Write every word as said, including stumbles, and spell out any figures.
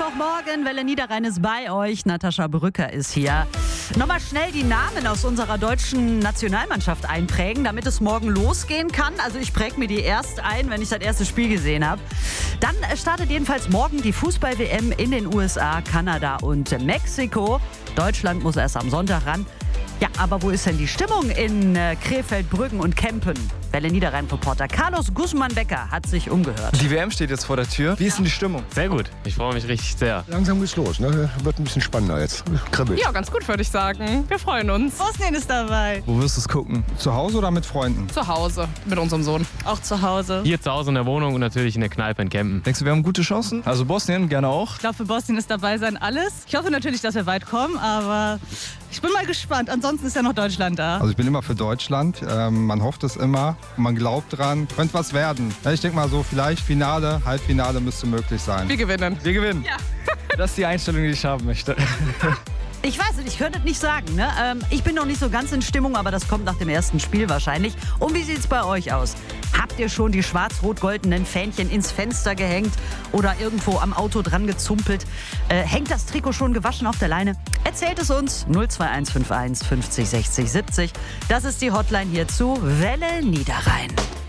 Mittwochmorgen, Welle Niederrhein ist bei euch. Natascha Brücker ist hier. Nochmal schnell die Namen aus unserer deutschen Nationalmannschaft einprägen, damit es morgen losgehen kann. Also ich präge mir die erst ein, wenn ich das erste Spiel gesehen habe. Dann startet jedenfalls morgen die Fußball-W M in den U S A, Kanada und Mexiko. Deutschland muss erst am Sonntag ran. Ja, aber wo ist denn die Stimmung in äh, Krefeld, Brüggen und Kempen? Welle Niederrhein-Reporter Carlos Guzman-Becker hat sich umgehört. Die W M steht jetzt vor der Tür. Wie ist denn die Stimmung? Sehr gut. Ich freue mich richtig sehr. Langsam geht's los, ne? Wird ein bisschen spannender jetzt. Kribbelt. Ja, ganz gut, würde ich sagen. Wir freuen uns. Bosnien ist dabei. Wo wirst du es gucken? Zu Hause oder mit Freunden? Zu Hause mit unserem Sohn. Auch zu Hause. Hier zu Hause in der Wohnung und natürlich in der Kneipe in Kempen. Denkst du, wir haben gute Chancen? Also Bosnien gerne auch. Ich glaube, für Bosnien ist dabei sein alles. Ich hoffe natürlich, dass wir weit kommen, aber ich bin mal gespannt. Ansonsten ist ja noch Deutschland da. Also ich bin immer für Deutschland. Ähm, man hofft es immer. Man glaubt dran. Könnte was werden. Ja, ich denke mal so, vielleicht Finale, Halbfinale müsste möglich sein. Wir gewinnen. Wir gewinnen. Ja. Das ist die Einstellung, die ich haben möchte. Ich weiß nicht, ich könnte es nicht sagen. Ne? Ähm, ich bin noch nicht so ganz in Stimmung, aber das kommt nach dem ersten Spiel wahrscheinlich. Und wie sieht es bei euch aus? Habt ihr schon die schwarz-rot-goldenen Fähnchen ins Fenster gehängt oder irgendwo am Auto dran gezumpelt? Äh, hängt das Trikot schon gewaschen auf der Leine? Erzählt es uns. null zwei eins fünf eins fünfzig sechzig siebzig. Das ist die Hotline hier zu Welle Niederrhein.